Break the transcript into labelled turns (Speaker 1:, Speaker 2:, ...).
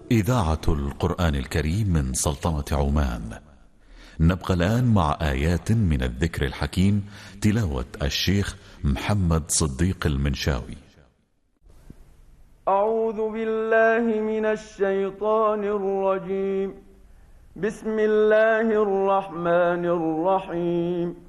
Speaker 1: إذاعة القرآن الكريم من سلطنة عمان. نبقى الآن مع آيات من الذكر الحكيم، تلاوة الشيخ محمد صديق المنشاوي.
Speaker 2: أعوذ بالله من الشيطان الرجيم. بسم الله الرحمن الرحيم.